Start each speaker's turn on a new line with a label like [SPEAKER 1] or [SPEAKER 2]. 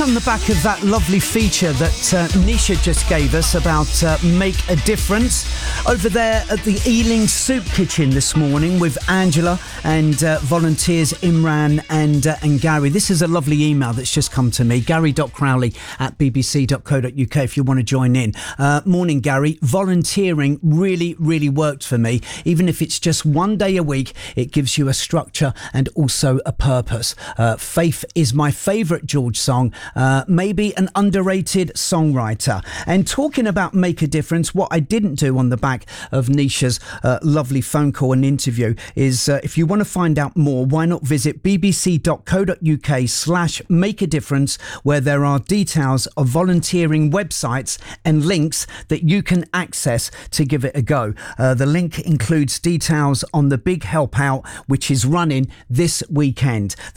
[SPEAKER 1] on the back of that lovely feature that Nisha just gave us about Make a Difference over there at the Ealing Soup Kitchen this morning with Angela and volunteers Imran and Gary. This is a lovely email that's just come to me, gary.crowley@bbc.co.uk if you want to join in. Morning, Gary. Volunteering really worked for me. Even if it's just one day a week, it gives you a structure and also a purpose. Faith is my favourite George song, maybe an underrated songwriter. And talking about Make a Difference, what I didn't do on the back of Nisha's lovely phone call and interview is if you want to find out more, why not visit bbc.co.uk/make a difference, where there are details of volunteering websites and links that you can access to give it a go. The link includes details on the Big Help Out, which is running this weekend.